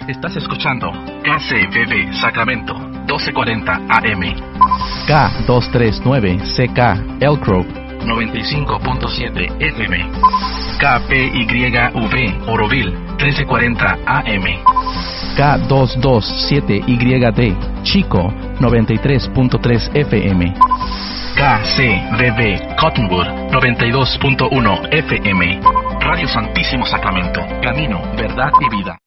Estás escuchando KCBB Sacramento, 1240 AM. K239CK Elk Grove, 95.7 FM. KPYV Oroville, 1340 AM. K227YD Chico, 93.3 FM. KCBB Cottonwood, 92.1 FM. Radio Santísimo Sacramento, camino, verdad y vida.